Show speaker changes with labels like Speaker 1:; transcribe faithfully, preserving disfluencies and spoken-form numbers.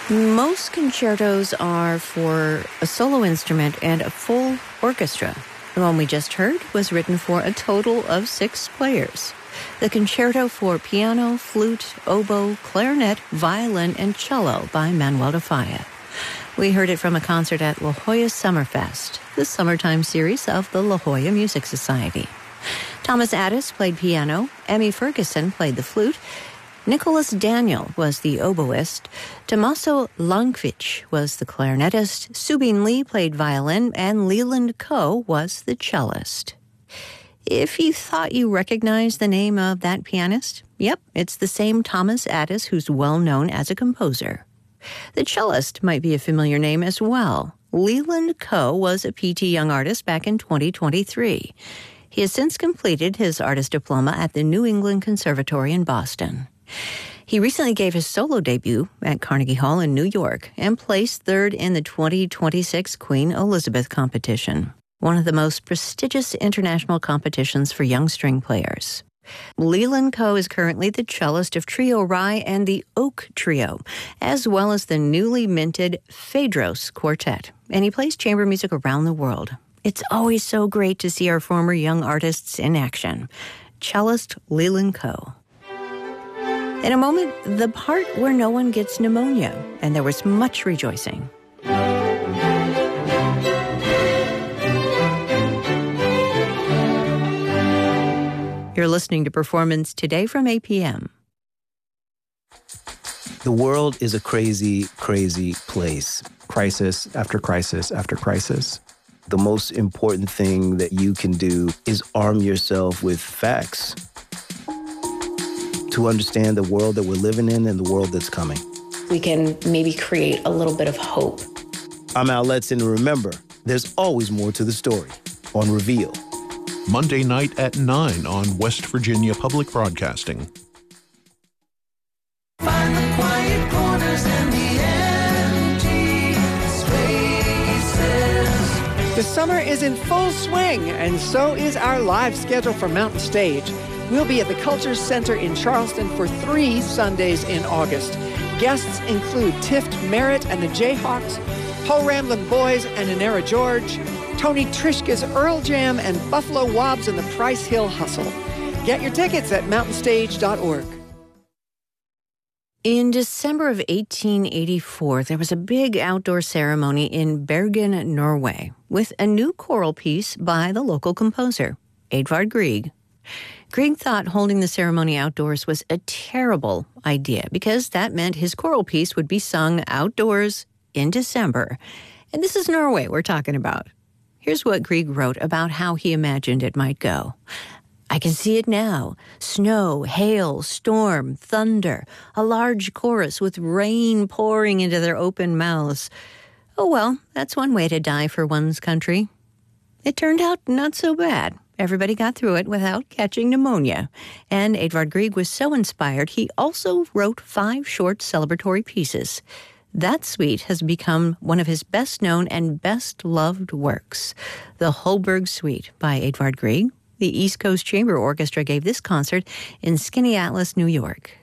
Speaker 1: Most concertos are for a solo instrument and a full orchestra. The one we just heard was written for a total of six players. The Concerto for Piano, Flute, Oboe, Clarinet, Violin, and Cello by Manuel de Falla. We heard it from a concert at La Jolla Summerfest, the summertime series of the La Jolla Music Society. Thomas Addis played piano, Emmy Ferguson played the flute, Nicholas Daniel was the oboist, Tommaso Lankwitsch was the clarinetist, Subin Lee played violin, and Leland Coe was the cellist. If you thought you recognized the name of that pianist, yep, it's the same Thomas Addis who's well known as a composer. The cellist might be a familiar name as well. Leland Coe was a P T Young artist back in twenty twenty-three. He has since completed his artist diploma at the New England Conservatory in Boston. He recently gave his solo debut at Carnegie Hall in New York and placed third in the twenty twenty-six Queen Elizabeth competition, one of the most prestigious international competitions for young string players. Leland Coe is currently the cellist of Trio Rye and the Oak Trio, as well as the newly minted Phaedros Quartet, and he plays chamber music around the world. It's always so great to see our former young artists in action. Cellist Leland Coe. In a moment, the part where no one gets pneumonia, and there was much rejoicing. You're listening to Performance Today from A P M.
Speaker 2: The world is a crazy, crazy place.
Speaker 3: Crisis after crisis after crisis.
Speaker 2: The most important thing that you can do is arm yourself with facts to understand the world that we're living in and the world that's coming.
Speaker 4: We can maybe create a little bit of hope.
Speaker 2: I'm Al Letson, and remember, there's always more to the story on Reveal.
Speaker 5: Monday night at nine on West Virginia Public Broadcasting.
Speaker 6: Find the quiet corners and the empty spaces.
Speaker 7: The summer is in full swing, and so is our live schedule for Mountain Stage. We'll be at the Culture Center in Charleston for three Sundays in August. Guests include Tift Merritt and the Jayhawks, Paul Ramblin' Boys and Inera George, Tony Trishka's Earl Jam, and Buffalo Wobbs and the Price Hill Hustle. Get your tickets at mountain stage dot org.
Speaker 1: In December of eighteen eighty-four, there was a big outdoor ceremony in Bergen, Norway, with a new choral piece by the local composer, Edvard Grieg. Grieg thought holding the ceremony outdoors was a terrible idea because that meant his choral piece would be sung outdoors in December. And this is Norway we're talking about. Here's what Grieg wrote about how he imagined it might go. I can see it now. Snow, hail, storm, thunder, a large chorus with rain pouring into their open mouths. Oh, well, that's one way to die for one's country. It turned out not so bad. Everybody got through it without catching pneumonia. And Edvard Grieg was so inspired, he also wrote five short celebratory pieces. That suite has become one of his best-known and best-loved works. The Holberg Suite by Edvard Grieg. The East Coast Chamber Orchestra gave this concert in Skinny Atlas, New York.